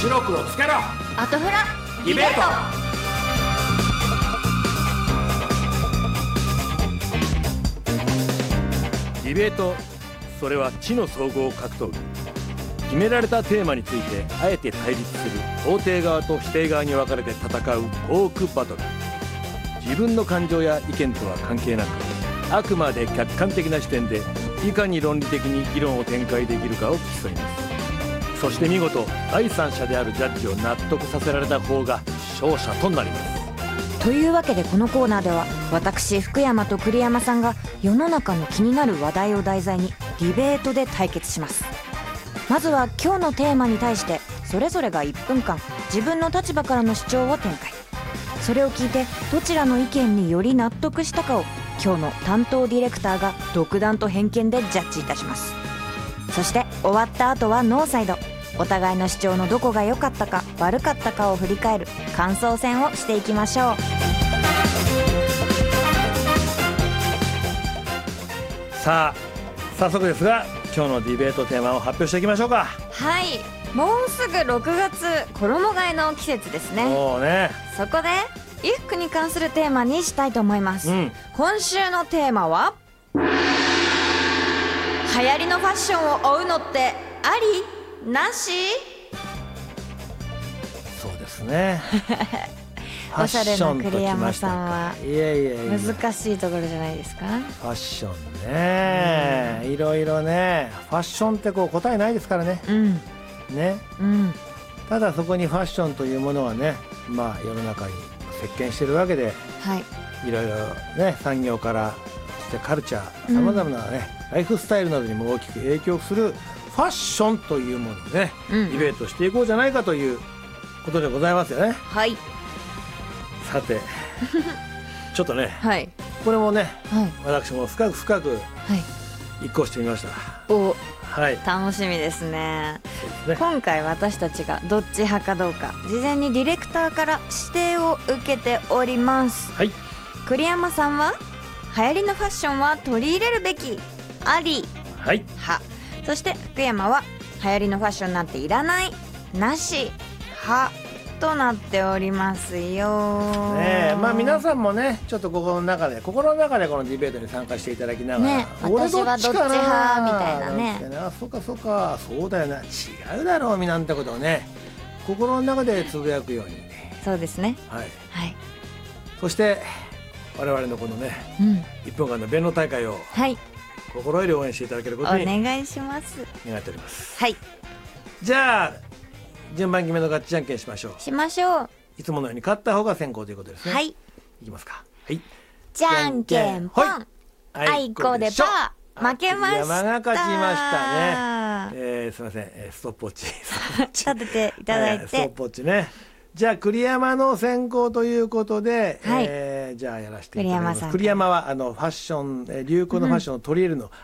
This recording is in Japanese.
白黒つけろ。 アトフラディベート。 ディベート、それは知の総合格闘技。決められたテーマについてあえて対立する肯定側と否定側に分かれて戦うトークバトル。自分の感情や意見とは関係なく、あくまで客観的な視点でいかに論理的に議論を展開できるかを競います。そして見事第三者であるジャッジを納得させられた方が勝者となります。 というわけで、このコーナーでは私福山と栗山さんが世の中の気になる話題を題材にディベートで対決します。まずは今日のテーマに対してそれぞれが1分間自分の立場からの主張を展開。それを聞いてどちらの意見により納得したかを今日の担当ディレクターが独断と偏見でジャッジいたします。そして終わった後はノーサイド、お互いの主張のどこが良かったか悪かったかを振り返る感想戦をしていきましょう。 さあ早速ですが今日のディベートテーマを発表していきましょうか。 はい、もうすぐ6月、衣替えの季節ですね。 もうね、 そこで衣服に関するテーマにしたいと思います、今週のテーマは、流行りのファッションを追うのってありなし？ そうですねおしゃれな栗山さんはいやいやいや難しいところじゃないですか。 ファッションね、いろいろね、ファッションってこう答えないですからね、ね、ただそこにファッションというものはね、まあ世の中に席巻してるわけで、いろいろね、産業からそしてカルチャー、さまざまなね、ライフスタイルなどにも大きく影響するファッションというものをね、ディベートしていこうじゃないかということでございますよね。 はい。 さてちょっとね、これもね、私も深く一考してみました。 楽しみですね。今回私たちがどっち派かどうか事前にディレクターから指定を受けております。栗山さんは流行りのファッションは取り入れるべきあり派、そして福山は流行りのファッションなんていらないなし派となっておりますよ。 まあ皆さんもね、ちょっと心の中でこのディベートに参加していただきながら、 私はどっち派みたいなね、 そうかそうだよな、違うだろうみなんてことをね、心の中でつぶやくように。 そうですね。 そして我々のこのね、1分間の弁論大会を心より応援していただけることにお願いします。 願っております。じゃあ順番決めのガッチじゃんけんしましょう。いつものように勝った方が先行ということですね。いきますか。 じゃんけんぽん、あいこでパー、負けました。 山が勝ちましたね。すいません、ストップウォッチ立てていただいて、 ストップウォッチね。じゃあ栗山の先行ということで、じゃあやらせていただきます。栗山はファッション、流行のファッションを取り入れるの